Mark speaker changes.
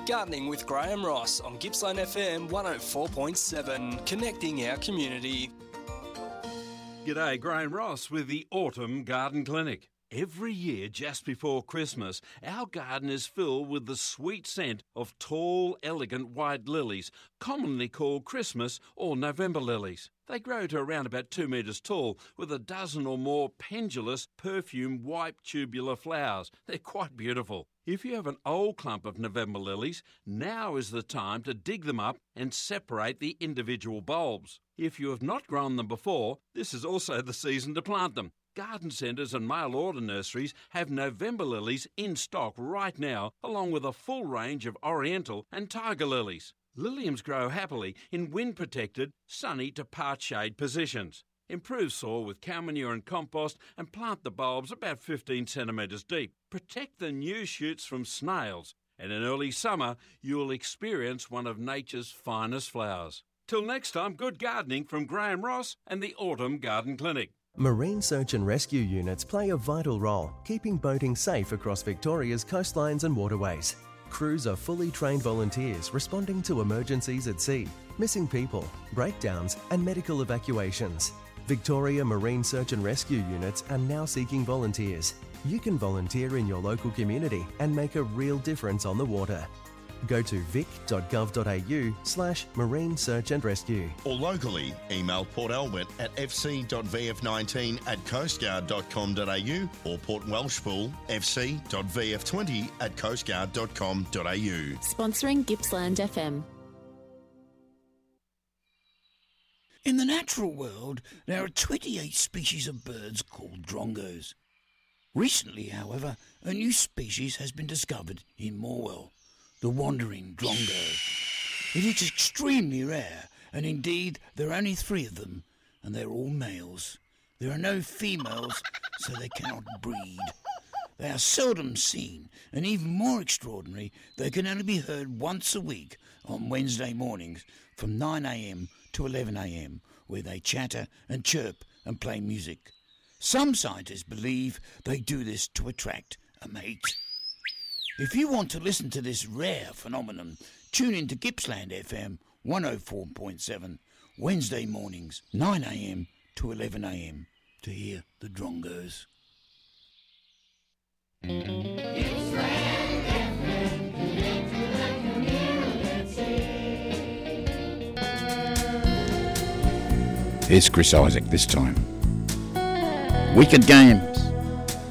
Speaker 1: Gardening with Graham Ross on Gippsland FM 104.7, connecting our community.
Speaker 2: G'day, Graham Ross with the Autumn Garden Clinic. Every year, just before Christmas, our garden is filled with the sweet scent of tall, elegant white lilies, commonly called Christmas or November lilies. They grow to around about 2 metres tall, with a dozen or more pendulous, perfumed white tubular flowers. They're quite beautiful. If you have an old clump of November lilies, now is the time to dig them up and separate the individual bulbs. If you have not grown them before, this is also the season to plant them. Garden centres and mail order nurseries have November lilies in stock right now, along with a full range of oriental and tiger lilies. Liliums grow happily in wind-protected, sunny to part-shade positions. Improve soil with cow manure and compost and plant the bulbs about 15 centimetres deep. Protect the new shoots from snails, and in early summer you'll experience one of nature's finest flowers. Till next time, good gardening from Graham Ross and the Autumn Garden Clinic.
Speaker 3: Marine search and rescue units play a vital role, keeping boating safe across Victoria's coastlines and waterways. Crews are fully trained volunteers responding to emergencies at sea, missing people, breakdowns and medical evacuations. Victoria Marine Search and Rescue units are now seeking volunteers. You can volunteer in your local community and make a real difference on the water. Go to vic.gov.au/marine search and rescue.
Speaker 4: Or locally, email Port Albert at fc.vf19@coastguard.com.au or Port Welshpool fc.vf20@coastguard.com.au.
Speaker 5: Sponsoring Gippsland FM.
Speaker 6: In the natural world, there are 28 species of birds called drongos. Recently, however, a new species has been discovered in Morwell, the wandering drongo. It is extremely rare, and indeed there are only 3 of them, and they're all males. There are no females, so they cannot breed. They are seldom seen, and even more extraordinary, they can only be heard once a week on Wednesday mornings from 9 a.m. to 11 a.m, where they chatter and chirp and play music. Some scientists believe they do this to attract a mate. If you want to listen to this rare phenomenon, tune in to Gippsland FM 104.7, Wednesday mornings, 9 a.m. to 11 a.m, to hear the drongos.
Speaker 7: Here's Chris Isaac this time. Wicked Games.